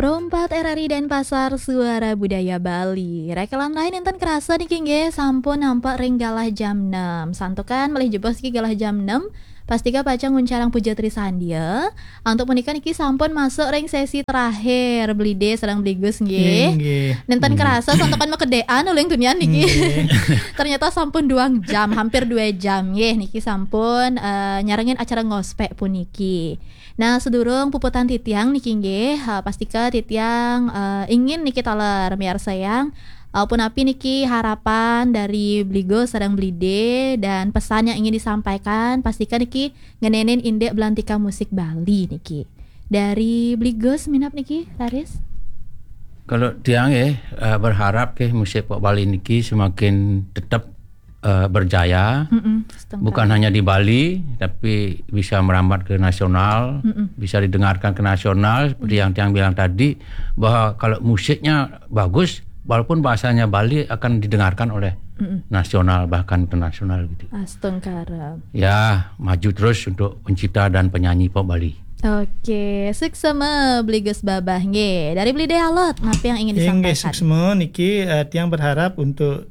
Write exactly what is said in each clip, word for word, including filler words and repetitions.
Perempat R R I Denpasar Suara Budaya Bali. Rekelan lain enten kerasa nih King ge sampun nampak ring galah jam enam. Santukan melih jebos ki galah jam enam. Pastika pacang nguncarang Pujatri Sandia. Untuk menikah niki sampun masuk ring sesi terakhir. Belide sedang beligus nggih. Nenten kerasa santukan makedean uleng dunia niki. Ternyata sampun dua jam, hampir dua jam nggih niki sampun uh, nyarengin acara ngospek puniki. Nah, sedurung puputan titiang niki nggih, uh, pastika titiang uh, ingin niki taler miar sayang. Walaupun api niki harapan dari Bligo sedang Blide dan pesan yang ingin disampaikan pastikan niki ngenenin indek belantika musik Bali niki. Dari Bligo seminap niki, Laris? Kalau tiang ya uh, berharap ke musik pop Bali niki semakin tetap uh, berjaya. Mm-mm, bukan hanya di Bali tapi bisa merambat ke nasional, Mm-mm. bisa didengarkan ke nasional seperti yang tiang bilang tadi bahwa kalau musiknya bagus walaupun bahasanya Bali akan didengarkan oleh Mm-mm. nasional bahkan internasional gitu. Astungkara. Ya, maju terus untuk pencipta dan penyanyi pop Bali. Oke, suksema Bligus Babah nge. Dari Blide Alot, apa yang ingin disampaikan? Nge suksema niki uh, tiang berharap untuk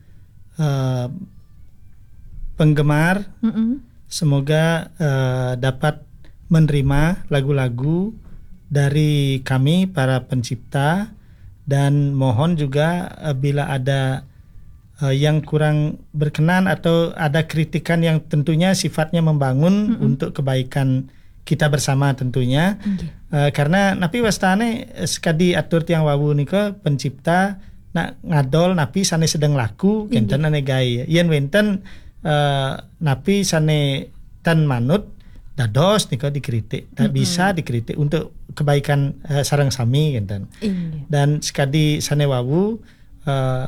uh, penggemar Mm-mm. semoga uh, dapat menerima lagu-lagu dari kami para pencipta. Dan mohon juga uh, bila ada uh, yang kurang berkenan atau ada kritikan yang tentunya sifatnya membangun mm-hmm. untuk kebaikan kita bersama tentunya. Okay. Uh, karena napi wastane sekadi atur tiang wawu nika pencipta nak ngadol napi sane sedang laku kenten ane gaya. Yen wenten uh, napi sane tan manut dados nika dikritik, tak mm-hmm. bisa dikritik untuk kebaikan uh, sarang sami gitu. Iya. Dan sekadi sane wawu uh,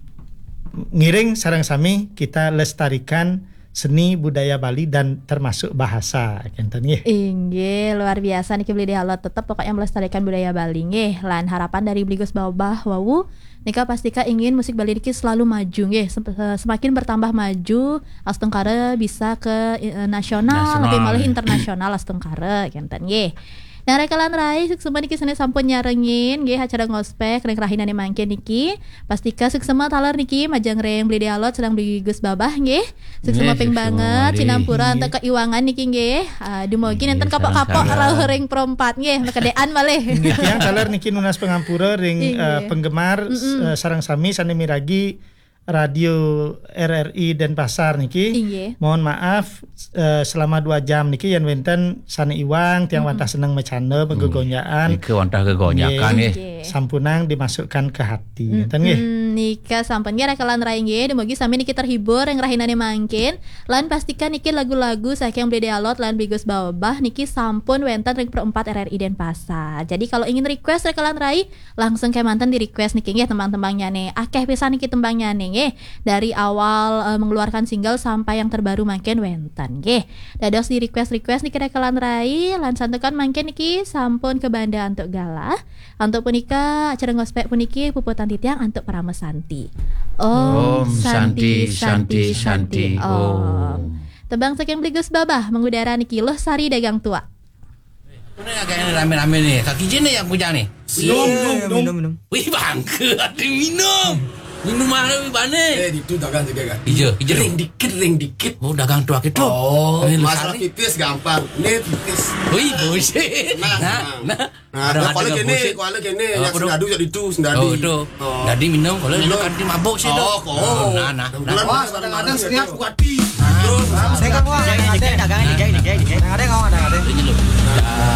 ngiring sarang sami kita lestarikan seni budaya Bali dan termasuk bahasa gitu nggih. Inggih, luar biasa niki Blide Alot tetap pokoknya melestarikan budaya Bali nggih. Lan harapan dari Bligus Babah wawu nika pastika ingin musik Bali niki selalu maju nggih, semakin bertambah maju astungkara bisa ke uh, nasional, nasional lebih malah internasional astungkara kenten nggih. Nah, rekalan rai suksema niki sene sampun nyarengin nggih acara ngospek reng rahinane mangke niki. Pastika suksema taler niki majang reng Blide Alot sedang Bligus Babah nggih. Suksema ping banget cinampura untuk keiwangan niki nggih. Aduh mogi nenten kapok-kapok rauh reng perempat nggih kedean malih. Nggih yang taler niki nunas pengampura ring uh, penggemar uh, sareng sami sane miragi radio R R I Denpasar niki. Iye. Mohon maaf uh, selama dua jam niki yang wenten sane iwang tiang mm-hmm. wantah seneng mecanda begogonyaan. Niki wantah gegonyakan nggih. Sampunang dimasukkan ke hati ngeten nggih. Mm-hmm. Nika sampun nggih rekalan rai nggih demogi sami niki terhibur yang rahinane mangkin. Lan pastikan niki lagu-lagu saking Blide Alot lan Bligus Babah niki sampun wenten ring perempat R R I Denpasar. Jadi kalau ingin request rekalan rai langsung ke mantan di request niki nggih tembang-tembangnya nih. Akeh pisan niki tembangnya nih. Dari awal uh, mengeluarkan single sampai yang terbaru mangken wenten nggih. Dados di request-request niki rekalan rai lan santukan mangken niki sampun ke Banda untuk galah. Untuk punika acara ngospek puniki puputan titiang untuk para mesanti. Om, Om Santi Santi Santi Om. Om. Tebang saking Bligus Babah mengudara niki loh sari dagang tua. Ini agak rame-rame nih. Kaki jin yang punya nih. Minum, minum, minum. Wih bangke, ada minum. Minum mana wih bane? Eh, itu dagang juga kan. Iya, iya. Ring dikit, ring dikit. Oh, dagang tua gitu. Oh, masalah pipis gampang. Ini pipis. Wih, buset. Nah, nah. Nah, nah kalau kene, kalau kene yang senadu jadi itu sendiri. Oh, itu. Jadi minum kalau itu kan mabuk sih itu. Oh, oh. Nah, nah. Wah, kadang-kadang setiap kuat pi. Terus, saya kan wah, dagang, dagang, dagang, dagang. Kadang-kadang ada.